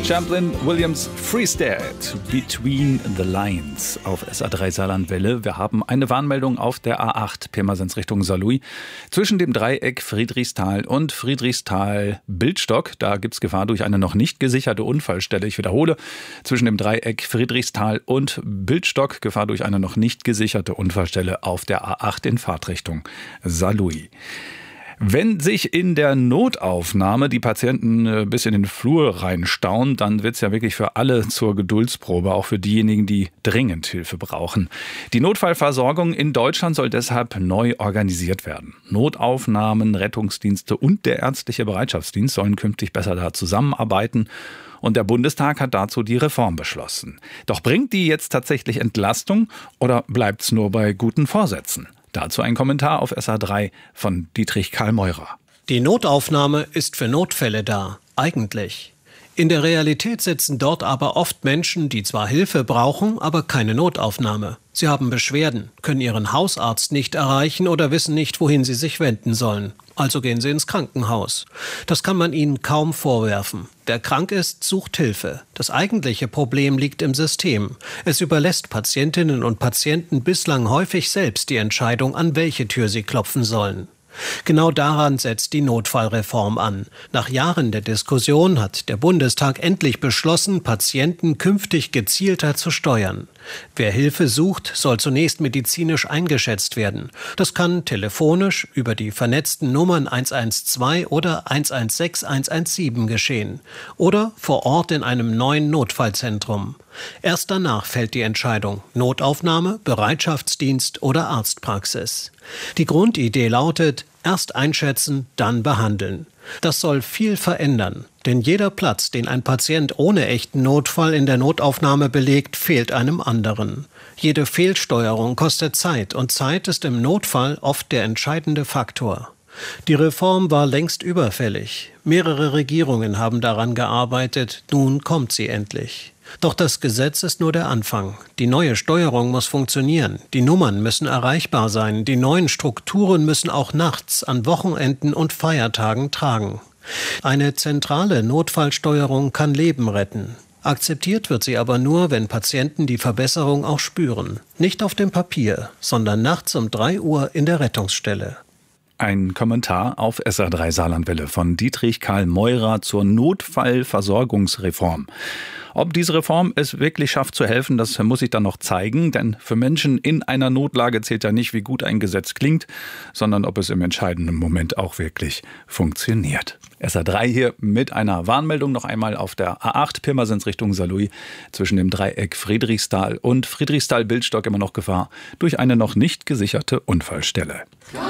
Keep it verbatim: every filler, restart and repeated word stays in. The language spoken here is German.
Champlin Williams Freestad, Between the Lines auf S A drei Saarlandwelle. Wir haben eine Warnmeldung auf der A acht Pirmasens Richtung Saarlouis. Zwischen dem Dreieck Friedrichsthal und Friedrichsthal-Bildstock. Da gibt es Gefahr durch eine noch nicht gesicherte Unfallstelle. Ich wiederhole, zwischen dem Dreieck Friedrichsthal und Bildstock. Gefahr durch eine noch nicht gesicherte Unfallstelle auf der A acht in Fahrtrichtung Saarlouis. Wenn sich in der Notaufnahme die Patienten bis in den Flur reinstauen, dann wird es ja wirklich für alle zur Geduldsprobe, auch für diejenigen, die dringend Hilfe brauchen. Die Notfallversorgung in Deutschland soll deshalb neu organisiert werden. Notaufnahmen, Rettungsdienste und der ärztliche Bereitschaftsdienst sollen künftig besser da zusammenarbeiten. Und der Bundestag hat dazu die Reform beschlossen. Doch bringt die jetzt tatsächlich Entlastung oder bleibt es nur bei guten Vorsätzen? Dazu ein Kommentar auf S A drei von Dietrich Karl Meurer. Die Notaufnahme ist für Notfälle da, eigentlich. In der Realität sitzen dort aber oft Menschen, die zwar Hilfe brauchen, aber keine Notaufnahme. Sie haben Beschwerden, können ihren Hausarzt nicht erreichen oder wissen nicht, wohin sie sich wenden sollen. Also gehen sie ins Krankenhaus. Das kann man ihnen kaum vorwerfen. Wer krank ist, sucht Hilfe. Das eigentliche Problem liegt im System. Es überlässt Patientinnen und Patienten bislang häufig selbst die Entscheidung, an welche Tür sie klopfen sollen. Genau daran setzt die Notfallreform an. Nach Jahren der Diskussion hat der Bundestag endlich beschlossen, Patienten künftig gezielter zu steuern. Wer Hilfe sucht, soll zunächst medizinisch eingeschätzt werden. Das kann telefonisch über die vernetzten Nummern eins eins zwei oder eins eins sechs eins eins sieben geschehen oder vor Ort in einem neuen Notfallzentrum. Erst danach fällt die Entscheidung: Notaufnahme, Bereitschaftsdienst oder Arztpraxis. Die Grundidee lautet: erst einschätzen, dann behandeln. Das soll viel verändern, denn jeder Platz, den ein Patient ohne echten Notfall in der Notaufnahme belegt, fehlt einem anderen. Jede Fehlsteuerung kostet Zeit und Zeit ist im Notfall oft der entscheidende Faktor. Die Reform war längst überfällig. Mehrere Regierungen haben daran gearbeitet, nun kommt sie endlich. Doch das Gesetz ist nur der Anfang. Die neue Steuerung muss funktionieren. Die Nummern müssen erreichbar sein. Die neuen Strukturen müssen auch nachts, an Wochenenden und Feiertagen tragen. Eine zentrale Notfallsteuerung kann Leben retten. Akzeptiert wird sie aber nur, wenn Patienten die Verbesserung auch spüren. Nicht auf dem Papier, sondern nachts um drei Uhr in der Rettungsstelle. Ein Kommentar auf S A drei Saarlandwelle von Dietrich Karl Meurer zur Notfallversorgungsreform. Ob diese Reform es wirklich schafft zu helfen, das muss sich dann noch zeigen. Denn für Menschen in einer Notlage zählt ja nicht, wie gut ein Gesetz klingt, sondern ob es im entscheidenden Moment auch wirklich funktioniert. S A drei hier mit einer Warnmeldung noch einmal auf der A acht Pirmasens Richtung Saarlouis. Zwischen dem Dreieck Friedrichsthal und Friedrichsthal-Bildstock immer noch Gefahr durch eine noch nicht gesicherte Unfallstelle.